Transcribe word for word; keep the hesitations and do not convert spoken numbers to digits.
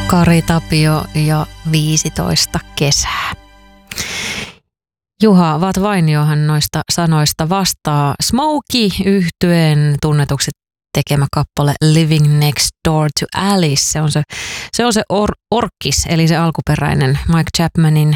Kari Tapio ja viisitoista kesää. Juha Vainiohan noista sanoista vastaa. Smokey-yhtyeen tunnetuksi tekemä kappale Living Next Door to Alice. Se on se, se, on se or, orkkis, eli se alkuperäinen Mike Chapmanin